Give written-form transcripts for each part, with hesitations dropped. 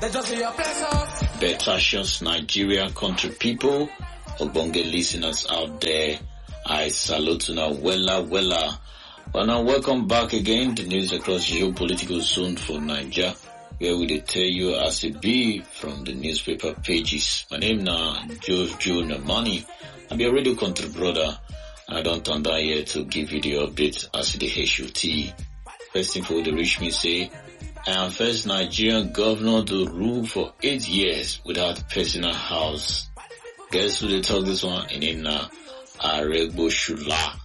Betashos Nigeria country people, Obonge listeners out there, I salute you now, wella. Well, now welcome back again to news across geopolitical zone for Nigeria, where we tell you as it be from the newspaper pages. My name now Joe Namani. I be a radio country brother, and I don't turn down here to give you the update as the HOT. First thing for the reach me say, I am first Nigerian governor to rule for 8 years without personal house. Guess who they talk this one? In Aregbo Shula.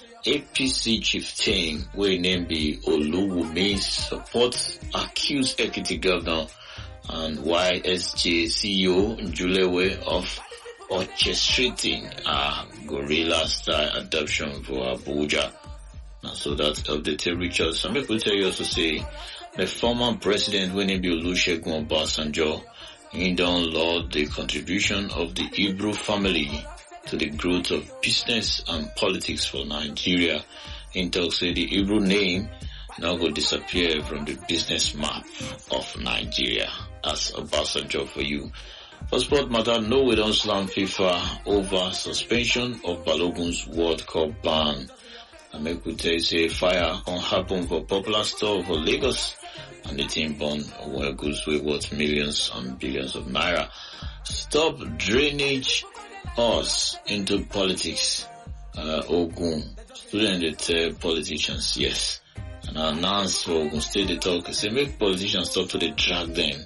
APC chieftain, where name be Oluwumi, supports accused Ekiti governor and YSJ CEO Njulewe of orchestrating a guerrilla-style adoption for Abuja. And so that updated Richard. Some people tell you also say the former president, when he be Olusegun Obasanjo, he don't laud the contribution of the Ibro family to the growth of business and politics for Nigeria. In talks say the Ibro name now will disappear from the business map of Nigeria. That's Obasanjo for you. For sport matter, no we don't slam FIFA over suspension of Balogun's World Cup ban. I make we tell you say fire can happen for popular store for Lagos, and the team bond where goods way worth millions and billions of naira. Stop drainage us into politics. Ogun student politicians, yes. And announce for Ogun State they talk say make politicians stop to drag them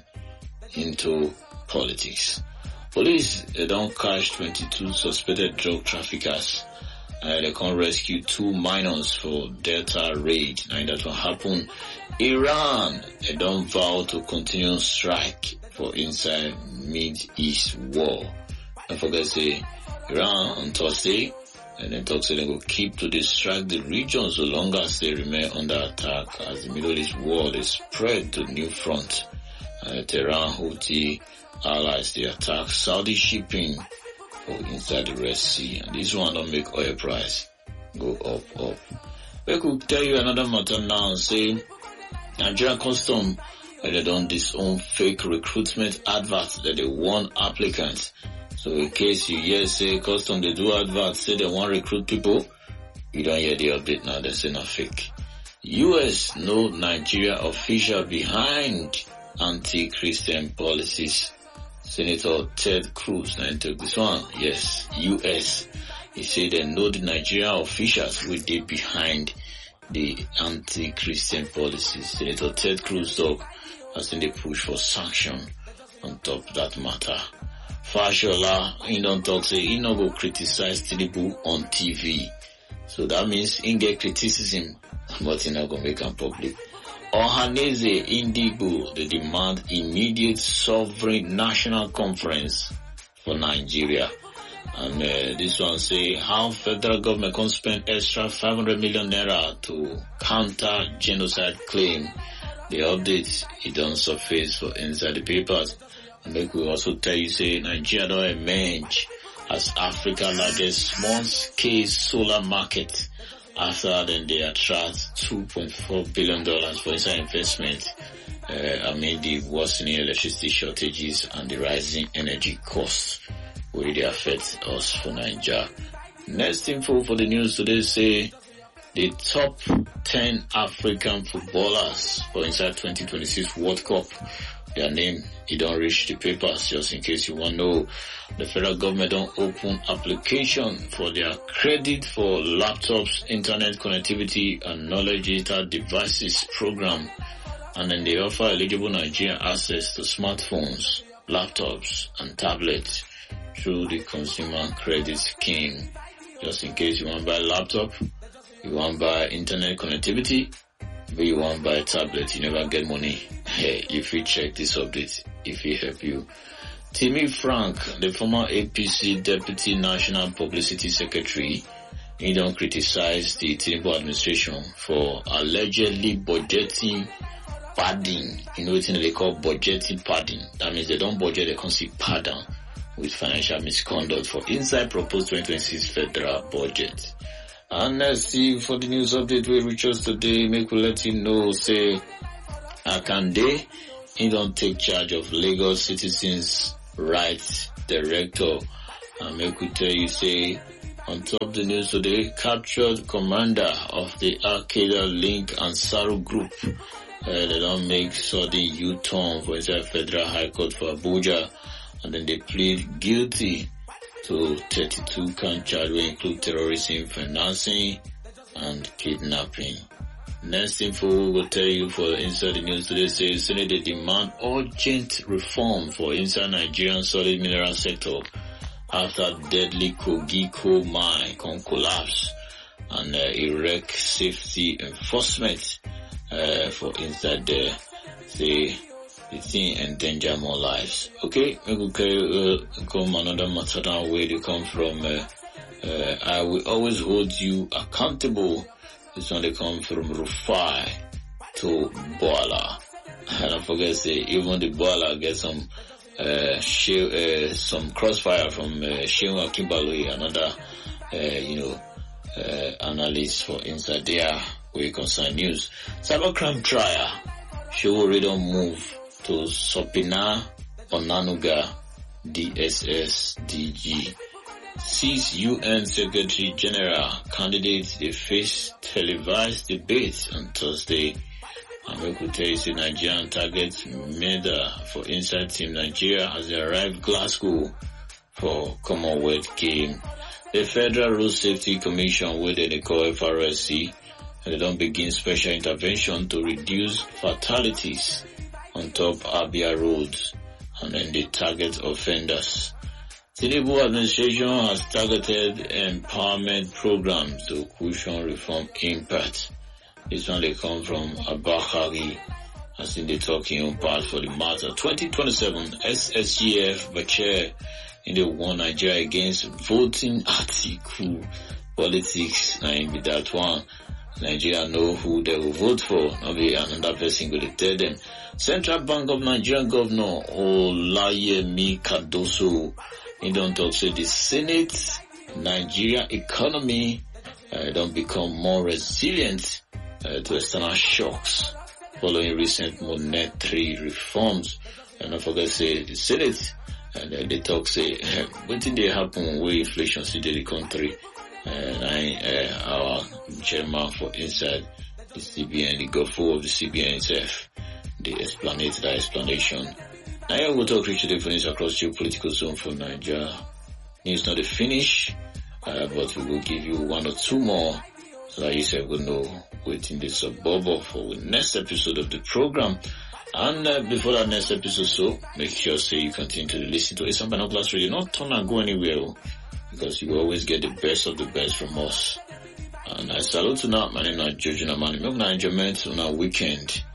into politics. Police they don't catch 22 suspected drug traffickers. They can rescue 2 minors for Delta raid. And that will happen. Iran, they don't vow to continue strike for inside Mid-East war. Don't forget say, Iran on Thursday, and then talk say they will keep to distract the region so long as they remain under attack as the Middle East war is spread to new front. Tehran Houthi allies they attack Saudi shipping inside the Red Sea, and this one don't make oil price go up. We could tell you another matter now, say Nigerian custom they done disown fake recruitment adverts that they want applicants. So in case you hear say custom they do adverts say they want recruit people, you don't hear the update now, they say not fake. US know Nigeria official behind anti-Christian policies. Senator Ted Cruz now took this one. Yes, US. He said they know the Nigerian officials will be behind the anti-Christian policies. Senator Ted Cruz talk as in the push for sanction on top of that matter. Fashola, he don't talk say he no go criticize Tinubu on TV. So that means he get criticism, but he not gonna make them public. Ohaneze Indigo, they demand immediate sovereign national conference for Nigeria. And this one say how federal government can spend extra 500 million naira to counter genocide claim. The updates it don't surface for inside the papers. And they could also tell you say Nigeria don't emerge as Africa's largest small scale solar market. After then they attract $2.4 billion for inside investment amid the worsening electricity shortages and the rising energy costs will they affect us for Nigeria. Next info for the news today say the top 10 African footballers for inside 2026 World Cup. Their name, it don't reach the papers, just in case you want to know. The federal government don't open application for their credit for laptops, internet connectivity, and knowledge data devices program. And then they offer eligible Nigerian access to smartphones, laptops, and tablets through the consumer credit scheme. Just in case you want to buy a laptop, you want to buy internet connectivity, but you want to buy a tablet, you never get money. Hey, if you check this update, if it help you. Timmy Frank, the former APC Deputy National Publicity Secretary, he don't criticize the Tinubu administration for allegedly budgeting padding. You know what they call budgeting padding. That means they don't budget, they can see pattern with financial misconduct for inside proposed 2026 federal budget. And let's see for the news update we reach us today, make we let you know, say, Akande, he don't take charge of Lagos Citizens Rights Director. And make we tell you, say, on top the news today, captured commander of the Al-Qaeda Link Ansaru Group. They don't make sudden U-turn for inside Federal High Court for Abuja, and then they plead guilty to 32 count charge, which include terrorism, financing, and kidnapping. Next info we will tell you for inside the news today says Senate they demand urgent reform for inside Nigerian solid mineral sector after deadly Kogi coal mine can collapse and erect safety enforcement for inside there. Say the thing endanger more lives. Okay, we will come another matter down where they come from. I will always hold you accountable. This one they come from Rufai to Boala. And don't forget, say even the Boala get some some crossfire from Shehu Akinbaloyi, another analyst for inside there where it concern news. Cybercrime trial. Shehu Redon move to Sopina Onanuga DSS DG. 6 UN Secretary General candidates they face televised debates on Thursday. And we could tell you the Nigerian target medal for inside team Nigeria as they arrive Glasgow for Commonwealth game. The Federal Road Safety Commission, where they call FRSC, and they don't begin special intervention to reduce fatalities on top Abia roads, and then they target offenders. Tinubu administration has targeted empowerment programs to cushion reform impact. This one they come from Abakari, as in they talking on part for the matter. 2027 SSGF Bachir in the one Nigeria against voting article politics. And with that one, Nigeria know who they will vote for. Not be another person going to tell them. Central Bank of Nigeria Governor Olayemi Kadoso, he don't talk, say the Senate, Nigeria economy don't become more resilient to external shocks following recent monetary reforms. And don't forget, say the Senate, and they talk, say, what did they happen with inflation see the country? And our chairman for inside the CBN, the governor of the CBN itself, they explanate that explanation. Now here we'll talk rich today for news across geopolitical zone for Nigeria. News not a finish, but we will give you one or two more so that you say will know waiting this bubble for the next episode of the program. And before that next episode, so make sure say you continue to listen to Asian Binoculars Radio. Not turn and go anywhere, because you always get the best of the best from us. And I salute you now. My name is George Namani. Make an enjoyment on our weekend.